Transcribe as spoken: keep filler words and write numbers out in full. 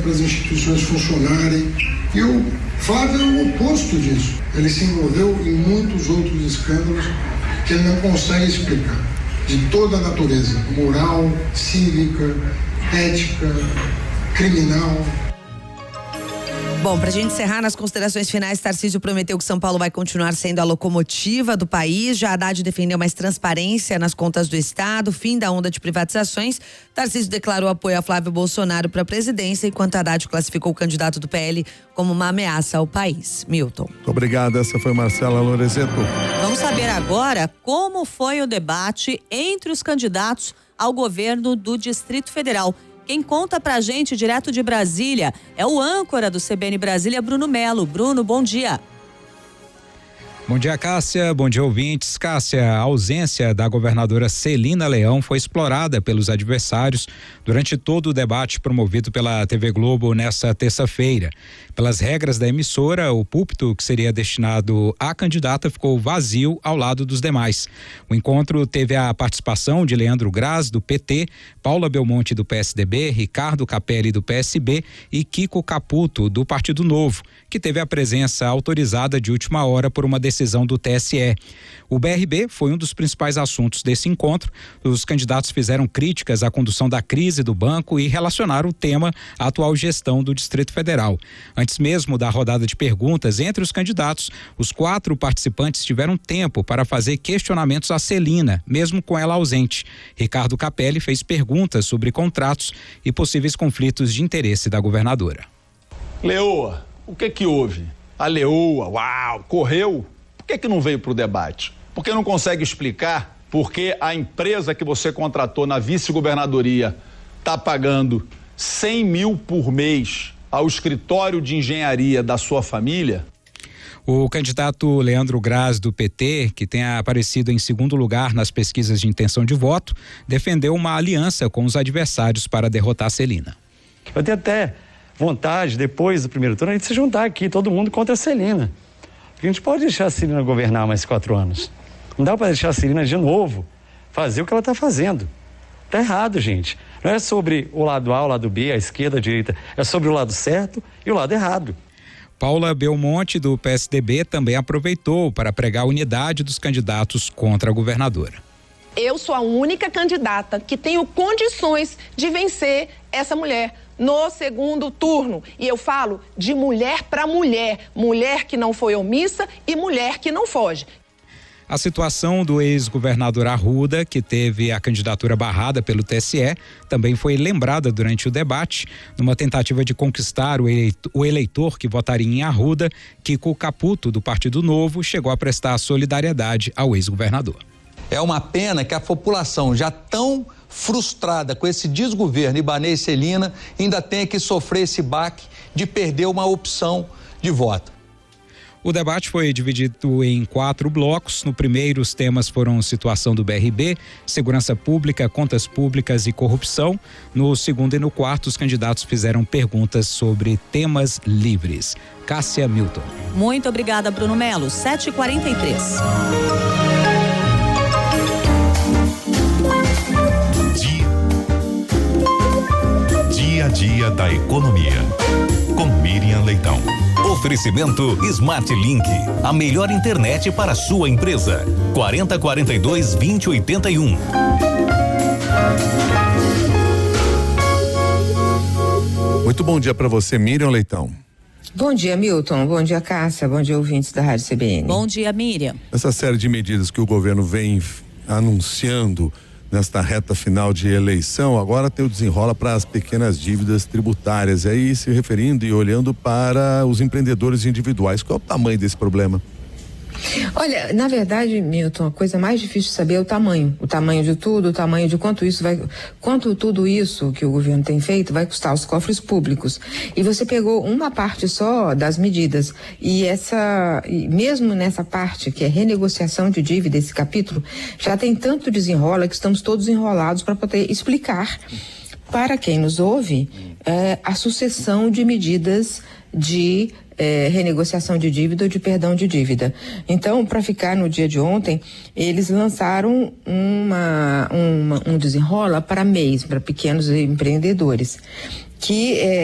para as instituições funcionarem. E o Flávio é o oposto disso. Ele se envolveu em muitos outros escândalos que ele não consegue explicar, de toda a natureza, moral, cívica, ética, criminal. Bom, para a gente encerrar nas considerações finais, Tarcísio prometeu que São Paulo vai continuar sendo a locomotiva do país. Já Haddad defendeu mais transparência nas contas do Estado, fim da onda de privatizações. Tarcísio declarou apoio a Flávio Bolsonaro para a presidência, enquanto Haddad classificou o candidato do P L como uma ameaça ao país. Milton. Muito obrigado. Essa foi Marcela Lorezetto. Vamos saber agora como foi o debate entre os candidatos ao governo do Distrito Federal. Quem conta pra gente direto de Brasília é o âncora do C B N Brasília, Bruno Melo. Bruno, bom dia. Bom dia, Cássia. Bom dia, ouvintes. Cássia, a ausência da governadora Celina Leão foi explorada pelos adversários durante todo o debate promovido pela T V Globo nesta terça-feira. Pelas regras da emissora, o púlpito que seria destinado à candidata ficou vazio ao lado dos demais. O encontro teve a participação de Leandro Graz, do P T, Paula Belmonte, do P S D B, Ricardo Capelli, do P S B e Kiko Caputo, do Partido Novo, que teve a presença autorizada de última hora por uma decisão do T S E. O B R B foi um dos principais assuntos desse encontro. Os candidatos fizeram críticas à condução da crise do banco e relacionaram o tema à atual gestão do Distrito Federal. Antes mesmo da rodada de perguntas entre os candidatos, os quatro participantes tiveram tempo para fazer questionamentos a Celina, mesmo com ela ausente. Ricardo Capelli fez perguntas sobre contratos e possíveis conflitos de interesse da governadora. Leoa, o que que houve? A Leoa, uau, correu? Por que que não veio para o debate? Porque não consegue explicar por que a empresa que você contratou na vice-governadoria está pagando cem mil por mês ao escritório de engenharia da sua família? O candidato Leandro Graz, do P T, que tem aparecido em segundo lugar nas pesquisas de intenção de voto, defendeu uma aliança com os adversários para derrotar Celina. Eu tenho até vontade, depois do primeiro turno, a gente se juntar aqui, todo mundo contra a Celina. Porque a gente pode deixar a Celina governar mais quatro anos. Não dá para deixar a Celina de novo fazer o que ela está fazendo. Tá errado, gente. Não é sobre o lado A, o lado B, a esquerda, a direita. É sobre o lado certo e o lado errado. Paula Belmonte, do P S D B, também aproveitou para pregar a unidade dos candidatos contra a governadora. Eu sou a única candidata que tenho condições de vencer essa mulher no segundo turno. E eu falo de mulher para mulher, mulher que não foi omissa e mulher que não foge. A situação do ex-governador Arruda, que teve a candidatura barrada pelo T S E, também foi lembrada durante o debate. Numa tentativa de conquistar o eleitor, o eleitor que votaria em Arruda, Kiko Caputo, do Partido Novo, chegou a prestar solidariedade ao ex-governador. É uma pena que a população, já tão frustrada com esse desgoverno Ibanez e Celina, ainda tenha que sofrer esse baque de perder uma opção de voto. O debate foi dividido em quatro blocos. No primeiro, os temas foram situação do B R B, segurança pública, contas públicas e corrupção. No segundo e no quarto, os candidatos fizeram perguntas sobre temas livres. Cássia Milton. Muito obrigada, Bruno Melo. sete e quarenta e três. Dia a dia da economia. Com Miriam Leitão. Oferecimento Smart Link, a melhor internet para a sua empresa. quarenta, quarenta e dois, vinte, oitenta e um. Muito bom dia para você, Miriam Leitão. Bom dia, Milton. Bom dia, Cássia. Bom dia, ouvintes da Rádio C B N. Bom dia, Miriam. Essa série de medidas que o governo vem anunciando nesta reta final de eleição, agora tem o desenrola para as pequenas dívidas tributárias. E aí, se referindo e olhando para os empreendedores individuais, qual é o tamanho desse problema? Olha, na verdade, Milton, a coisa mais difícil de saber é o tamanho. O tamanho de tudo, o tamanho de quanto isso vai, quanto tudo isso que o governo tem feito vai custar aos cofres públicos. E você pegou uma parte só das medidas. E essa, e mesmo nessa parte que é renegociação de dívida, esse capítulo, já tem tanto desenrola que estamos todos enrolados para poder explicar para quem nos ouve é, a sucessão de medidas de É, renegociação de dívida ou de perdão de dívida. Então, para ficar no dia de ontem, eles lançaram uma, uma, um desenrola para M E Is, para pequenos empreendedores, que é